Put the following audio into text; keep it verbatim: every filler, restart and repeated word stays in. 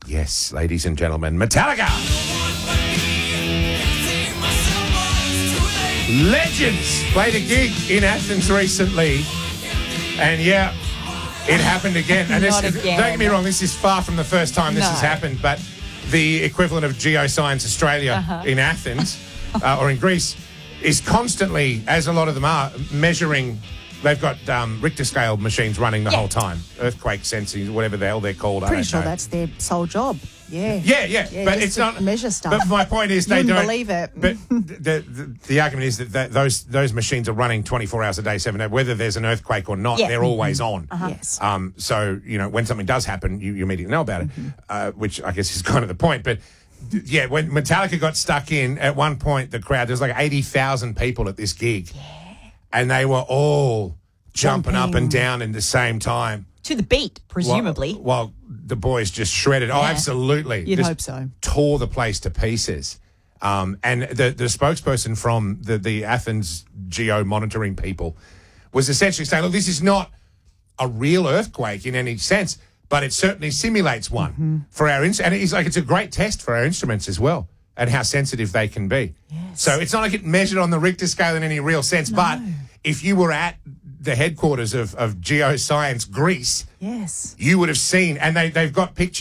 Yes, ladies and gentlemen, Metallica. Legends played a gig in Athens recently, and yeah, it happened again. And this, Not again. Don't get me wrong, this is far from the first time this No. has happened, but the equivalent of Geoscience Australia Uh-huh. in Athens uh, or in Greece is constantly, as a lot of them are, measuring. They've got um, Richter scale machines running the Yeah. whole time, earthquake sensing, whatever the hell they're called. I Pretty don't sure know. that's their sole job. Yeah. Yeah, yeah, Yeah, but just it's to not measure stuff. But my point is, You they wouldn't don't believe it. But the, the the argument is that, that those those machines are running twenty-four hours a day, seven days. Whether there's an earthquake or not, Yeah. they're always on. Yes. Um. So you know, when something does happen, you, you immediately know about it, uh, which I guess is kind of the point. But d- yeah, when Metallica got stuck in, at one point the crowd, there's like eighty thousand people at this gig, and they were all jumping up and Jumping. down in the same time. To the beat, presumably. While, while the boys just shredded. Oh, Yeah. absolutely. You'd Just hope so. Tore the place to pieces. Um, and the, the spokesperson from the, the Athens geo monitoring people was essentially saying, look, this is not a real earthquake in any sense, but it certainly simulates one Mm-hmm. for our instruments. And it's like it's a great test for our instruments as well and how sensitive they can be. Yes. So it's not like it measured on the Richter scale in any real sense, but if you were at the headquarters of, of Geoscience Greece, Yes. you would have seen, and they, they've got pictures.